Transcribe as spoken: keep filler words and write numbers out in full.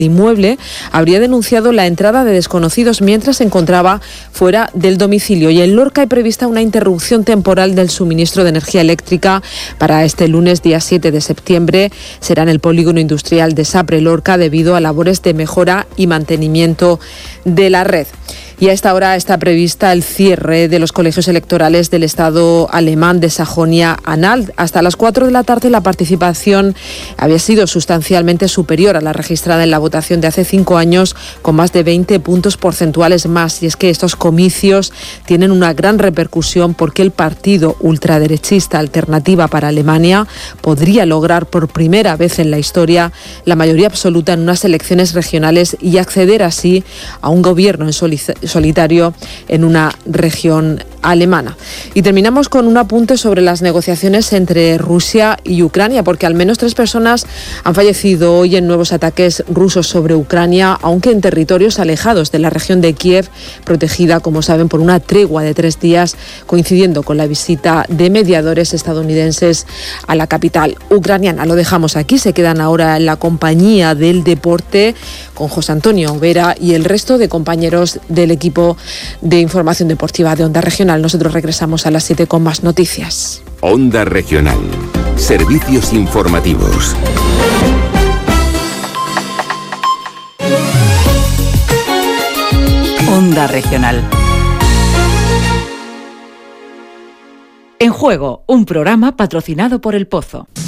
inmueble habría denunciado la entrada de desconocidos mientras se encontraba fuera del domicilio. Y en Lorca hay prevista una interrupción temporal del suministro de energía eléctrica para este lunes, día siete de septiembre. Será en el polígono industrial de Sapre, Lorca, debido a labores de mejora y mantenimiento de la red. Y a esta hora está prevista el cierre de los colegios electorales del Estado alemán de Sajonia-Anhalt. Hasta las cuatro de la tarde la participación había sido sustancialmente superior a la registrada en la votación de hace cinco años, con más de veinte puntos porcentuales más. Y es que estos comicios tienen una gran repercusión porque el partido ultraderechista Alternativa para Alemania podría lograr por primera vez en la historia la mayoría absoluta en unas elecciones regionales y acceder así a un gobierno en solitario solitario en una región alemana. Y terminamos con un apunte sobre las negociaciones entre Rusia y Ucrania, porque al menos tres personas han fallecido hoy en nuevos ataques rusos sobre Ucrania, aunque en territorios alejados de la región de Kiev, protegida, como saben, por una tregua de tres días, coincidiendo con la visita de mediadores estadounidenses a la capital ucraniana. Lo dejamos aquí, se quedan ahora en la compañía del deporte con José Antonio Vera y el resto de compañeros del equipo de información deportiva de Onda Regional. Nosotros regresamos a las siete con más noticias. Onda Regional. Servicios informativos. Onda Regional. En Juego, un programa patrocinado por El Pozo.